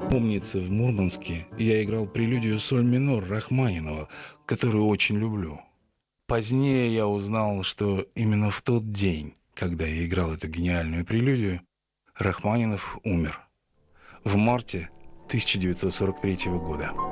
Помнится, в Мурманске я играл прелюдию соль минор Рахманинова, которую очень люблю. Позднее я узнал, что именно в тот день, когда я играл эту гениальную прелюдию, Рахманинов умер. В марте 1943 года.